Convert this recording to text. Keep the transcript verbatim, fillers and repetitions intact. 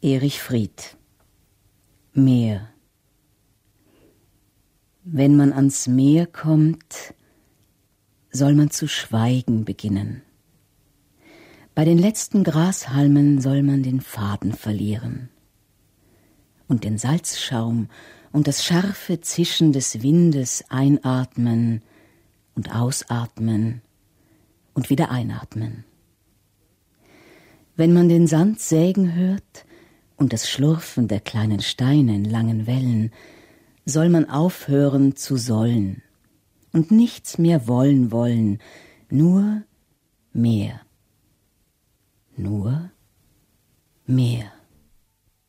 Erich Fried. Meer. Wenn man ans Meer kommt, soll man zu schweigen beginnen. Bei den letzten Grashalmen soll man den Faden verlieren. Und den Salzschaum und das scharfe Zischen des Windes einatmen und ausatmen und wieder einatmen. Wenn man den Sand sägen hört und das Schlurfen der kleinen Steine in langen Wellen, soll man aufhören zu sollen und nichts mehr wollen wollen, nur mehr, nur mehr.